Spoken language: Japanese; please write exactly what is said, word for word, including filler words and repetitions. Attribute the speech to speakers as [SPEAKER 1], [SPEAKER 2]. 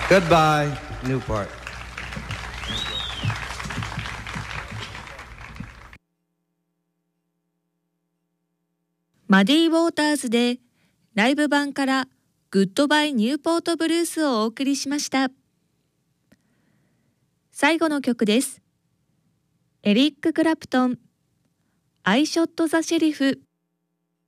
[SPEAKER 1] Goodbye, Newport.
[SPEAKER 2] マディ・ウォーターズでライブ版からグッドバイ・ニューポート・ブルースをお送りしました。最後の曲です。エリック・クラプトン、I Shot the Sheriff。